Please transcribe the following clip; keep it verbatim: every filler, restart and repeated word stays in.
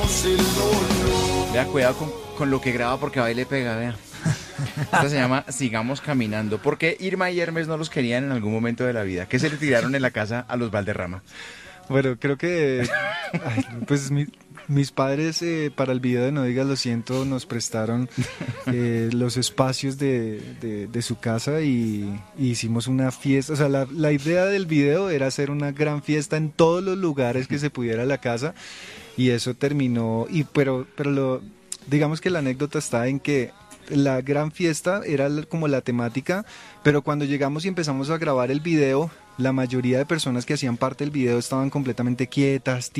Vea, cuidado con, con lo que graba porque va y le pega, vea. Esta se llama Sigamos Caminando. ¿Por qué Irma y Hermes no los querían en algún momento de la vida? ¿Qué se le tiraron en la casa a los Valderrama? Bueno, creo que ay, pues mi- mis padres eh, para el video de No digas lo siento nos prestaron eh, los espacios de, de- de su casa y, y hicimos una fiesta. O sea, la, la idea del video era hacer una gran fiesta en todos los lugares que se pudiera la casa y eso terminó. Y pero pero lo digamos que la anécdota está en que la gran fiesta era la- como la temática, pero cuando llegamos y empezamos a grabar el video, la mayoría de personas que hacían parte del video estaban completamente quietas,